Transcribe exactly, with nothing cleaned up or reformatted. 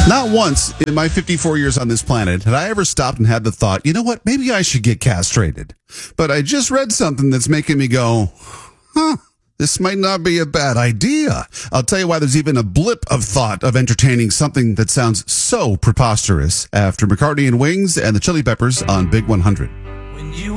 Not once in my fifty-four years on this planet had I ever stopped and had the thought, you know what, maybe I should get castrated. But I just read something that's making me go, huh, this might not be a bad idea. I'll tell you why there's even a blip of thought of entertaining something that sounds so preposterous after McCartney and Wings and the Chili Peppers on Big one hundred.